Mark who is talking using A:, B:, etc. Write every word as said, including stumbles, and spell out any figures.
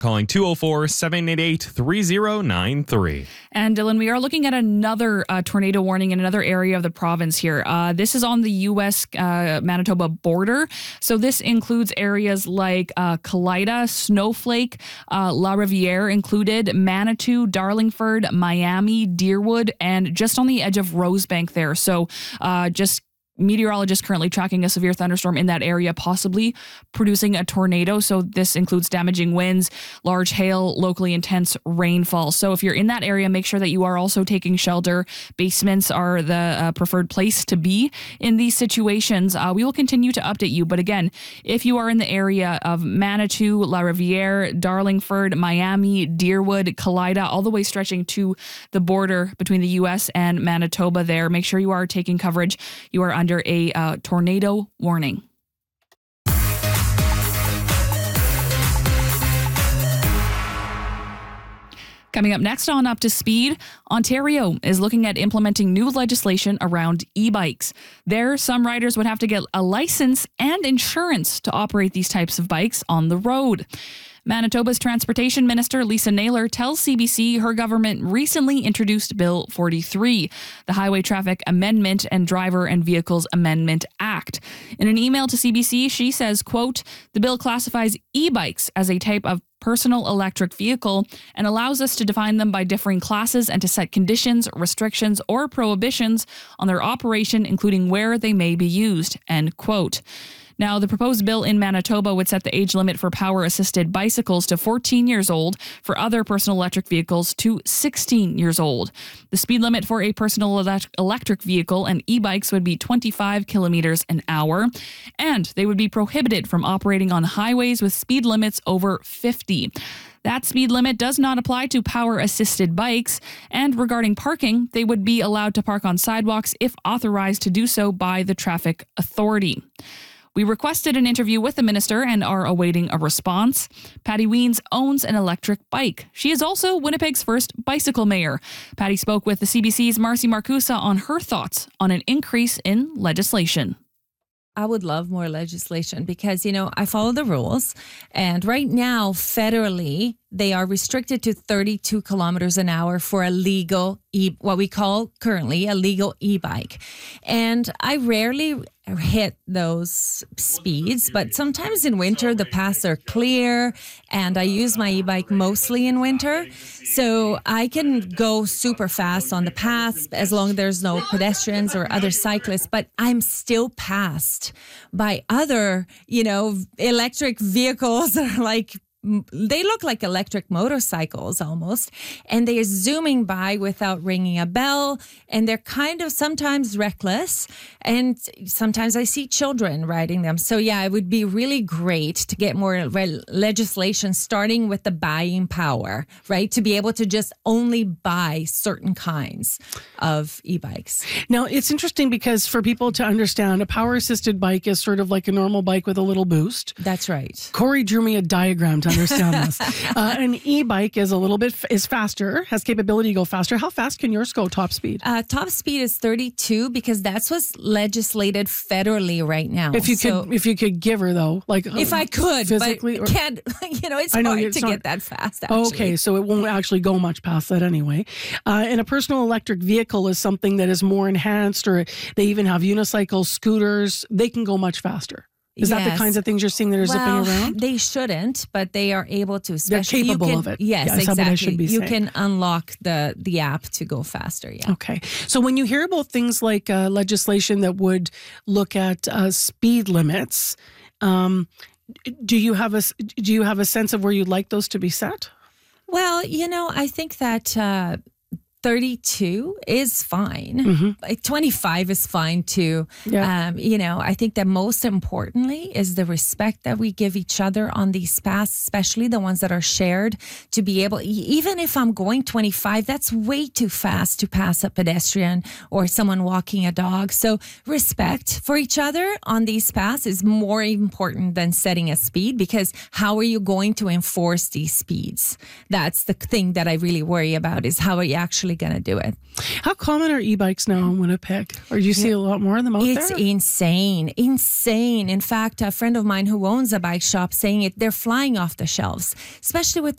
A: calling two oh four, seven eight eight, three oh nine three.
B: And Dylan, we are looking at another uh, tornado warning in another area of the province here. Uh, this is on the U S uh, Manitoba border. So this includes areas like uh, Kalida, Snowflake, uh, La Riviere included, Manitou, Darlingford, Miami, Deerwood, and just on the edge of Rosebank there. So uh, just meteorologists currently tracking a severe thunderstorm in that area, possibly producing a tornado. So this includes damaging winds, large hail, locally intense rainfall. So if you're in that area, make sure that you are also taking shelter. Basements are the uh, preferred place to be in these situations. Uh, we will continue to update you. But again, if you are in the area of Manitou, La Riviere, Darlingford, Miami, Deerwood, Kalida, all the way stretching to the border between the U S and Manitoba there, make sure you are taking coverage. You are under a uh, tornado warning. Coming up next on Up to Speed, Ontario is looking at implementing new legislation around e-bikes. There, some riders would have to get a license and insurance to operate these types of bikes on the road. Manitoba's Transportation Minister Lisa Naylor tells C B C her government recently introduced Bill forty-three, the Highway Traffic Amendment and Driver and Vehicles Amendment Act. In an email to C B C, she says, quote, "The bill classifies e-bikes as a type of personal electric vehicle and allows us to define them by differing classes and to set conditions, restrictions, or prohibitions on their operation, including where they may be used," end quote. Now, the proposed bill in Manitoba would set the age limit for power-assisted bicycles to fourteen years old, for other personal electric vehicles to sixteen years old. The speed limit for a personal electric vehicle and e-bikes would be twenty-five kilometers an hour, and they would be prohibited from operating on highways with speed limits over fifty. That speed limit does not apply to power-assisted bikes, and regarding parking, they would be allowed to park on sidewalks if authorized to do so by the traffic authority. We requested an interview with the minister and are awaiting a response. Patty Weens owns an electric bike. She is also Winnipeg's first bicycle mayor. Patty spoke with the C B C's Marcy Marcusa on her thoughts on an increase in legislation.
C: I would love more legislation because, you know, I follow the rules. And right now, federally, they are restricted to thirty-two kilometers an hour for a legal e, what we call currently a legal e-bike. And I rarely hit those speeds, but sometimes in winter the paths are clear and I use my e-bike mostly in winter. So I can go super fast on the paths as long as there's no pedestrians or other cyclists, but I'm still passed by other, you know, electric vehicles that are like, they look like electric motorcycles almost, and they are zooming by without ringing a bell, and they're kind of sometimes reckless, and sometimes I see children riding them. So yeah, it would be really great to get more re- legislation starting with the buying power, right? To be able to just only buy certain kinds of e-bikes.
D: Now, it's interesting because for people to understand, a power-assisted bike is sort of like a normal bike with a little boost.
C: That's right.
D: Corey drew me a diagram to understand this. Uh, an e-bike is a little bit is faster, has capability to go faster. How fast can yours go top speed?
C: Uh, top speed is thirty-two because that's what's legislated federally right now.
D: If you
C: so,
D: could, if you could give her though, like
C: if I could,
D: physically,
C: but
D: or,
C: can't. You know, it's
D: I know,
C: hard
D: it's
C: to
D: not,
C: get that fast. Actually.
D: Okay, so it won't actually go much past that anyway. Uh, and a personal electric vehicle is something that is more enhanced, or they even have unicycles, scooters. They can go much faster. Is
C: yes.
D: that the kinds of things you're seeing that are
C: well,
D: zipping around?
C: They shouldn't, but they are able to.
D: They're capable
C: you can,
D: of it.
C: Yes,
D: yeah,
C: exactly.
D: I should be
C: you
D: saying.
C: can unlock the, the app to go faster. Yeah.
D: Okay. So when you hear about things like uh, legislation that would look at uh, speed limits, um, do you have a do you have a sense of where you'd like those to be set?
C: Well, you know, I think that uh, thirty-two is fine.
D: Mm-hmm.
C: Like twenty-five is fine too.
D: Yeah.
C: Um, you know, I think that most importantly is the respect that we give each other on these paths, especially the ones that are shared, to be able, even if I'm going twenty-five, that's way too fast to pass a pedestrian or someone walking a dog. So respect for each other on these paths is more important than setting a speed, because how are you going to enforce these speeds? That's the thing that I really worry about, is how are you actually going to do it.
D: How common are e-bikes now in Winnipeg? Or do you see a lot more of them out
C: it's
D: there?
C: It's insane, insane. In fact, a friend of mine who owns a bike shop saying it, they're flying off the shelves, especially with